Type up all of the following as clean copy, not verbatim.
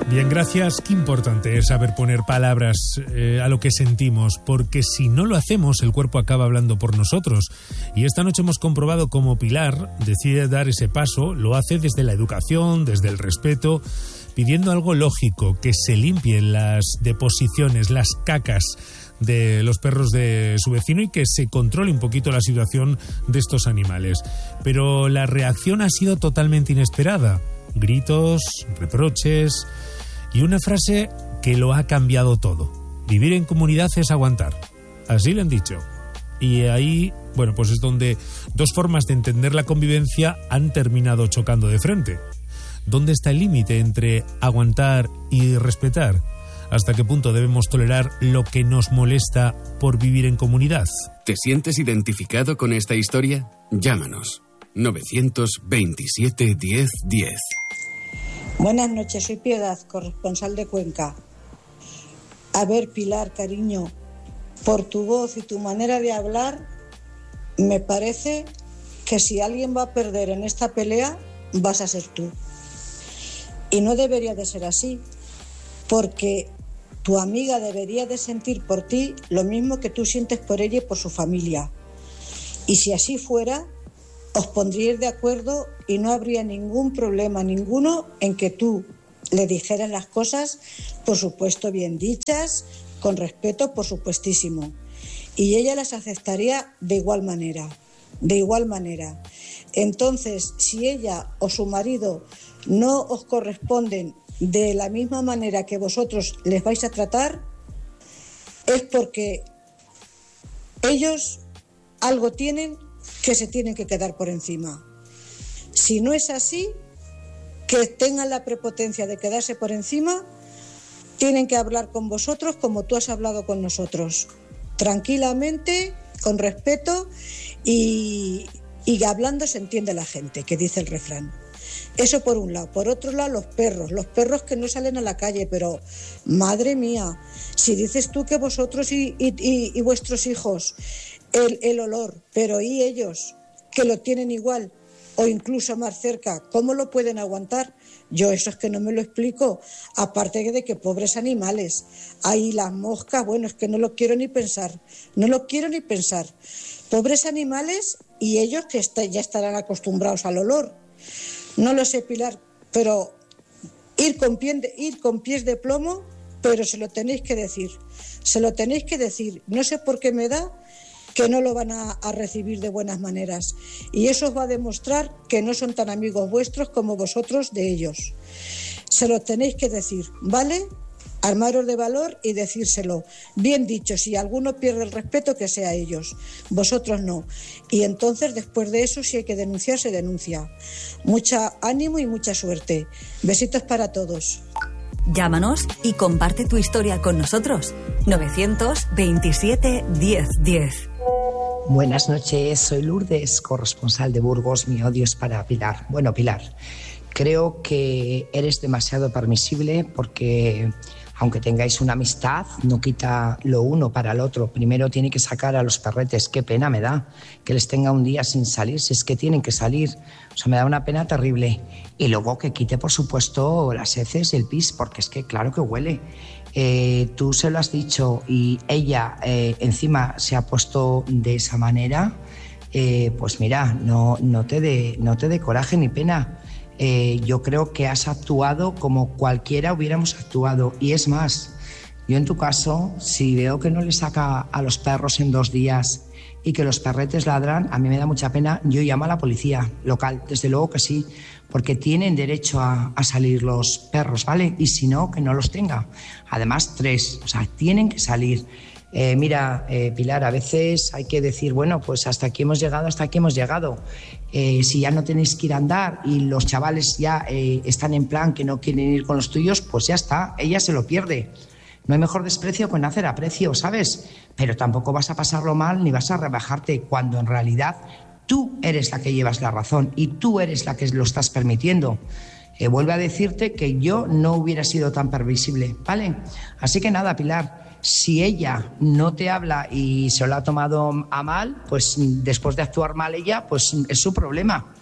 Bien, gracias. Qué importante es saber poner palabras a lo que sentimos, porque si no lo hacemos, el cuerpo acaba hablando por nosotros. Y esta noche hemos comprobado cómo Pilar decide dar ese paso, lo hace desde la educación, desde el respeto, pidiendo algo lógico, que se limpien las deposiciones, las cacas de los perros de su vecino y que se controle un poquito la situación de estos animales. Pero la reacción ha sido totalmente inesperada. Gritos, reproches y una frase que lo ha cambiado todo. Vivir en comunidad es aguantar. Así le han dicho. Y ahí, bueno, pues es donde dos formas de entender la convivencia han terminado chocando de frente. ¿Dónde está el límite entre aguantar y respetar? ¿Hasta qué punto debemos tolerar lo que nos molesta por vivir en comunidad? ¿Te sientes identificado con esta historia? Llámanos. 927 10 10. Buenas noches, soy Piedad, corresponsal de Cuenca. A ver, Pilar, cariño, por tu voz y tu manera de hablar, me parece que si alguien va a perder en esta pelea, vas a ser tú. Y no debería de ser así, porque tu amiga debería de sentir por ti lo mismo que tú sientes por ella y por su familia. Y si así fuera, os pondríais de acuerdo y no habría ningún problema ninguno en que tú le dijeras las cosas, por supuesto bien dichas, con respeto, por supuestísimo. Y ella las aceptaría de igual manera, de igual manera. Entonces, si ella o su marido no os corresponden de la misma manera que vosotros les vais a tratar, es porque ellos algo tienen que se tienen que quedar por encima. Si no es así, que tengan la prepotencia de quedarse por encima, tienen que hablar con vosotros como tú has hablado con nosotros, tranquilamente, con respeto y hablando se entiende la gente, que dice el refrán. Eso por un lado. Por otro lado, los perros que no salen a la calle, pero madre mía, si dices tú que vosotros y vuestros hijos el olor, pero ¿y ellos que lo tienen igual o incluso más cerca? ¿Cómo lo pueden aguantar? Yo eso es que no me lo explico. Aparte de que pobres animales, ahí las moscas, bueno, es que no lo quiero ni pensar, no lo quiero ni pensar. Pobres animales y ellos que ya estarán acostumbrados al olor. No lo sé, Pilar, pero ir con pies de plomo, pero se lo tenéis que decir. Se lo tenéis que decir. No sé por qué me da que no lo van a recibir de buenas maneras. Y eso os va a demostrar que no son tan amigos vuestros como vosotros de ellos. Se lo tenéis que decir, ¿vale? Armaros de valor y decírselo. Bien dicho, si alguno pierde el respeto, que sea ellos. Vosotros no. Y entonces, después de eso, si hay que denunciar, se denuncia. Mucha ánimo y mucha suerte. Besitos para todos. Llámanos y comparte tu historia con nosotros. 927 10 10. Buenas noches, soy Lourdes, corresponsal de Burgos. Mi odio es para Pilar. Bueno, Pilar, creo que eres demasiado permisible porque, aunque tengáis una amistad, no quita lo uno para el otro. Primero tiene que sacar a los perretes. Qué pena me da que les tenga un día sin salir, si es que tienen que salir. O sea, me da una pena terrible. Y luego que quite, por supuesto, las heces y el pis, porque es que claro que huele. Tú se lo has dicho y ella encima se ha puesto de esa manera, pues mira, no te dé coraje ni pena. Yo creo que has actuado como cualquiera hubiéramos actuado. Y es más, yo en tu caso, si veo que no le saca a los perros en 2 días y que los perretes ladran, a mí me da mucha pena. Yo llamo a la policía local, desde luego que sí, porque tienen derecho a salir los perros, ¿vale? Y si no, que no los tenga. Además, 3, o sea, tienen que salir. Mira, Pilar, a veces hay que decir, bueno, pues hasta aquí hemos llegado, hasta aquí hemos llegado. Si ya no tenéis que ir a andar y los chavales ya están en plan que no quieren ir con los tuyos, pues ya está, ella se lo pierde. No hay mejor desprecio que nacer a precio, ¿sabes? Pero tampoco vas a pasarlo mal ni vas a rebajarte cuando en realidad tú eres la que llevas la razón y tú eres la que lo estás permitiendo. Vuelvo a decirte que yo no hubiera sido tan permisible, ¿vale? Así que nada, Pilar, si ella no te habla y se lo ha tomado a mal, pues después de actuar mal ella, pues es su problema.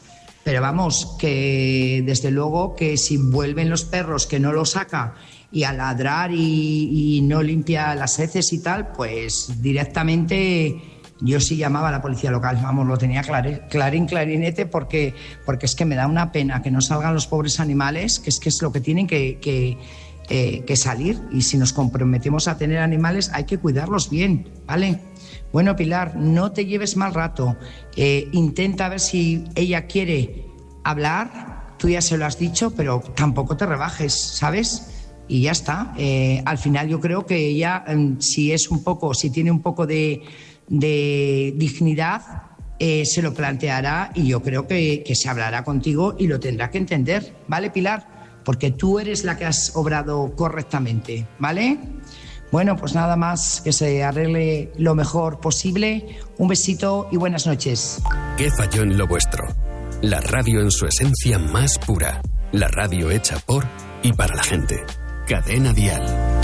Pero vamos, que desde luego que si vuelven los perros que no lo saca y a ladrar y no limpia las heces y tal, pues directamente yo sí llamaba a la policía local, vamos, lo tenía clarinete, porque es que me da una pena que no salgan los pobres animales, que es lo que tienen que salir, y si nos comprometemos a tener animales hay que cuidarlos bien, ¿vale? Bueno, Pilar, no te lleves mal rato, intenta ver si ella quiere hablar, tú ya se lo has dicho, pero tampoco te rebajes, ¿sabes? Y ya está. Al final yo creo que ella, si tiene un poco de dignidad, se lo planteará, y yo creo que se hablará contigo y lo tendrá que entender, ¿vale, Pilar? Porque tú eres la que has obrado correctamente, ¿vale? Bueno, pues nada más, que se arregle lo mejor posible. Un besito y buenas noches. ¿Qué falló en lo vuestro? La radio en su esencia más pura. La radio hecha por y para la gente. Cadena Dial.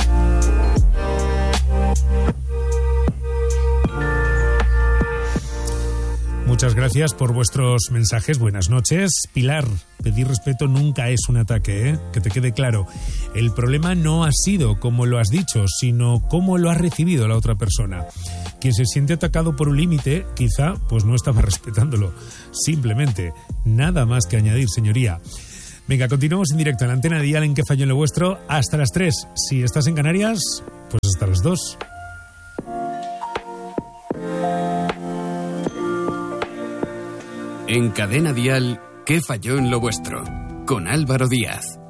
Muchas gracias por vuestros mensajes. Buenas noches. Pilar, pedir respeto nunca es un ataque, ¿eh? Que te quede claro. El problema no ha sido como lo has dicho, sino cómo lo ha recibido la otra persona. Quien se siente atacado por un límite, quizá pues no estaba respetándolo. Simplemente, nada más que añadir, señoría. Venga, continuamos en directo en la antena Dial en ¿Qué falló en lo vuestro? Hasta las 3. Si estás en Canarias, pues hasta las 2. En Cadena Dial, ¿Qué falló en lo vuestro? Con Álvaro Díaz.